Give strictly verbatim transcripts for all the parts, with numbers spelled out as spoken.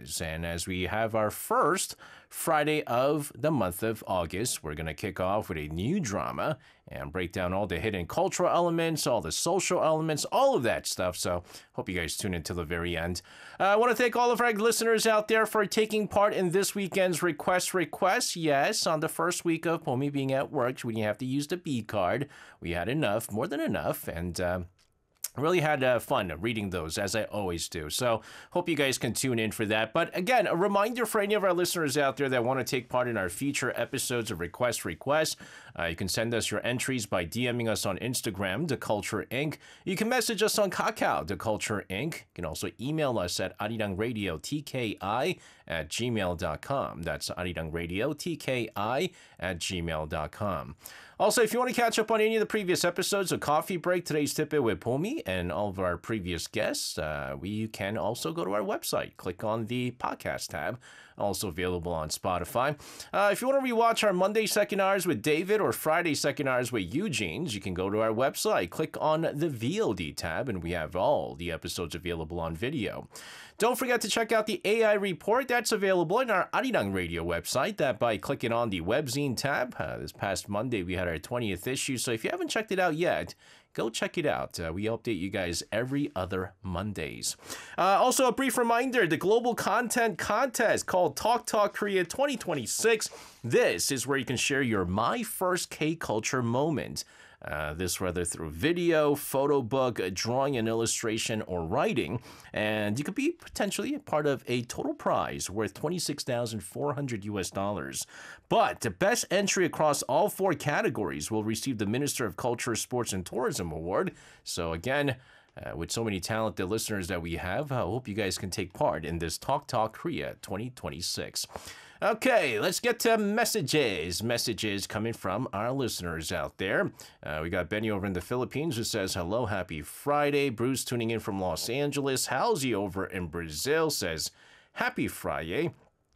news. And as we have our first Friday of the month of August, we're going to kick off with a new drama and break down all the hidden cultural elements, all the social elements, all of that stuff. So hope you guys tune in till the very end. Uh, I want to thank all of our listeners out there for taking part in this weekend's Request Request. Yes, on the first week of Pomi being at work, we didn't have to use the B card. We had enough, more than enough, and uh, really had uh, fun reading those, as I always do. So hope you guys can tune in for that. But again, a reminder for any of our listeners out there that want to take part in our future episodes of Request Request, uh, you can send us your entries by DMing us on Instagram, The Culture Incorporated. You can message us on Kakao, The Culture Incorporated. You can also email us at arirangradio, T K I, at gmail dot com. That's arirangradio, T K I, at gmail dot com. Also, if you want to catch up on any of the previous episodes of Coffee Break, Today's Tipe with Pomi, and all of our previous guests, uh, we can also go to our website. Click on the podcast tab, also available on Spotify. Uh, if you want to rewatch our Monday second hours with David or Friday second hours with Eugene's, you can go to our website, click on the V O D tab, and we have all the episodes available on video. Don't forget to check out the A I report that's available in our Arirang Radio website. That by clicking on the webzine tab. Uh, this past Monday we had our twentieth issue, so if you haven't checked it out yet, go check it out. Uh, we update you guys every other Mondays. Uh, also, a brief reminder, the global content contest called Talk Talk Korea twenty twenty-six. This is where you can share your My First K-Culture moment. Uh, this whether through video, photo book, drawing and illustration, or writing. And you could be potentially a part of a total prize worth twenty-six thousand four hundred U S dollars. But the best entry across all four categories will receive the Minister of Culture, Sports, and Tourism Award. So again, Uh, with so many talented listeners that we have, I hope you guys can take part in this Talk Talk Korea twenty twenty-six. Okay, let's get to messages. Messages coming from our listeners out there. Uh, we got Benny over in the Philippines who says, hello, happy Friday. Bruce tuning in from Los Angeles. Halsey over in Brazil says, happy Friday.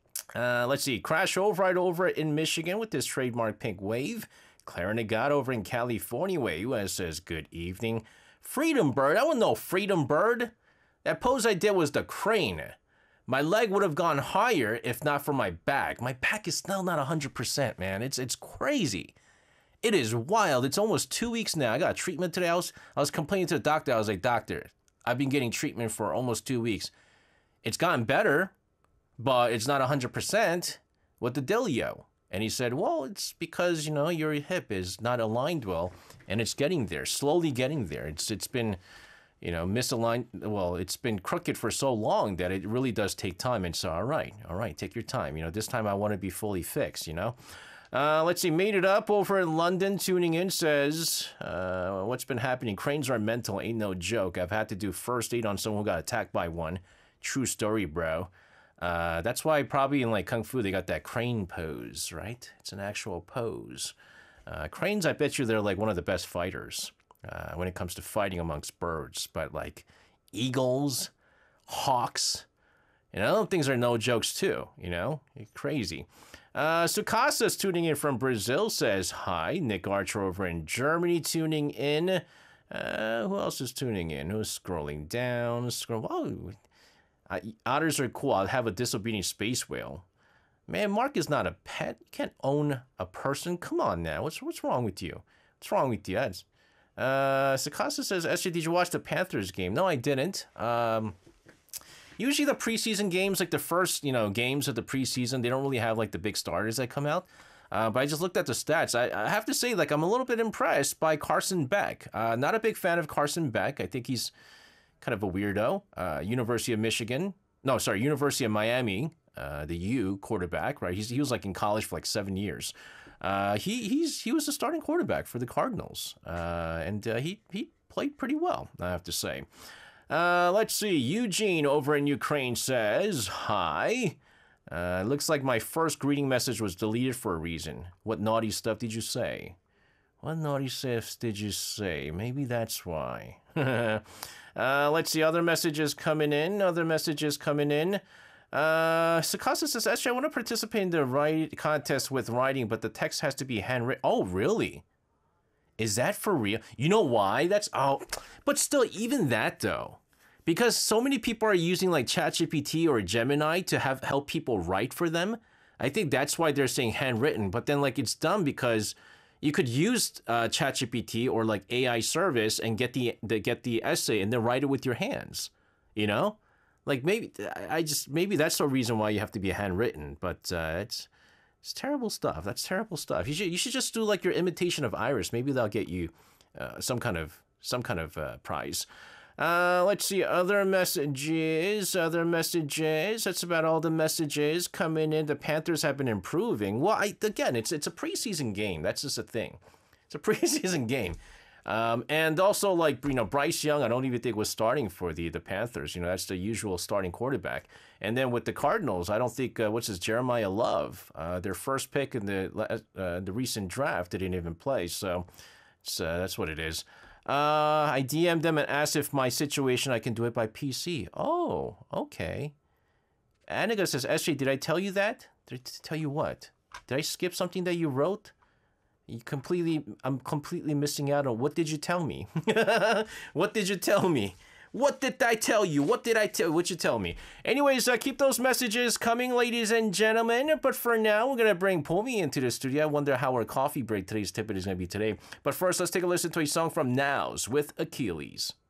Uh, let's see, Crash over right over in Michigan with this trademark pink wave. Clara Nagat over in California way, U S says, good evening. Freedom Bird, I want no Freedom Bird. That pose I did was the crane. My leg would have gone higher if not for my back. My back is still not one hundred percent, man. It's it's crazy. It is wild. It's almost two weeks now. I got treatment today. I was, I was complaining to the doctor. I was like, doctor, I've been getting treatment for almost two weeks. It's gotten better, but it's not one hundred percent. What the dealio? And he said, well, it's because, you know, your hip is not aligned well, and it's getting there, slowly getting there. It's It's been, you know, misaligned. Well, it's been crooked for so long that it really does take time. And so, all right, all right, take your time. You know, this time I want to be fully fixed, you know. Uh, let's see, Made It Up over in London tuning in says, uh, what's been happening? Cranes are mental, ain't no joke. I've had to do first aid on someone who got attacked by one. True story, bro. Uh, that's why probably in like Kung Fu they got that crane pose, right? It's an actual pose. Uh, cranes, I bet you they're like one of the best fighters uh, when it comes to fighting amongst birds. But like eagles, hawks, you know, those things are no jokes too, you know? You're crazy. Uh, Sukasa's tuning in from Brazil says, hi. Nick Archer over in Germany tuning in. Uh, who else is tuning in? Who's scrolling down? Scroll. Oh, Uh, otters are cool. I'll have a disobedient space whale. Man, Mark is not a pet. You can't own a person. Come on now. What's what's wrong with you? What's wrong with you? That's, uh, Sakasa says, S J, did you watch the Panthers game? No, I didn't. Um, usually the preseason games, like the first, you know, games of the preseason, they don't really have like the big starters that come out. Uh, but I just looked at the stats. I, I have to say, like, I'm a little bit impressed by Carson Beck. Uh, not a big fan of Carson Beck. I think he's kind of a weirdo. Uh, University of Michigan. No, sorry, University of Miami, uh, the U quarterback, right? He's, he was like in college for like seven years. Uh, he he's he was the starting quarterback for the Cardinals, uh, and uh, he he played pretty well, I have to say. Uh, let's see. Eugene over in Ukraine says, hi. Uh, looks like my first greeting message was deleted for a reason. What naughty stuff did you say? What naughty stuff did you say? Maybe that's why. Uh, let's see, other messages coming in, other messages coming in. Uh, Sakasa says, actually, I want to participate in the write contest with writing, but the text has to be handwritten. Oh, really? Is that for real? You know why? That's, oh, but still, even that, though. because so many people are using like ChatGPT or Gemini to have help people write for them. I think that's why they're saying handwritten. But then like it's dumb because you could use uh, ChatGPT or like A I service and get the, the get the essay and then write it with your hands. You know, like maybe I just maybe that's the reason why you have to be handwritten. But uh, it's it's terrible stuff. That's terrible stuff. You should you should just do like your imitation of Iris. Maybe they'll get you uh, some kind of some kind of uh, prize. Uh, let's see, other messages, other messages. That's about all the messages coming in. The Panthers have been improving. Well, I, again, it's it's a preseason game. That's just a thing. It's a preseason game. Um, and also, like, you know, Bryce Young, I don't even think was starting for the, the Panthers. You know, that's the usual starting quarterback. And then with the Cardinals, I don't think, uh, what's his, Jeremiah Love, uh, their first pick in the, uh, the recent draft, didn't even play. So it's, uh, that's what it is. Uh, I D M'd them and asked if my situation, I can do it by P C. Oh, okay. Aniga says, S J, did I tell you that? Did I tell you what? Did I skip something that you wrote? You completely, I'm completely missing out on what did you tell me? What did you tell me? What did I tell you? What did I tell you? What you tell me? Anyways, uh, keep those messages coming, ladies and gentlemen. But for now, we're going to bring Pomi into the studio. I wonder how our coffee break today's tippet is going to be today. But first, let's take a listen to a song from Nows with Achilles.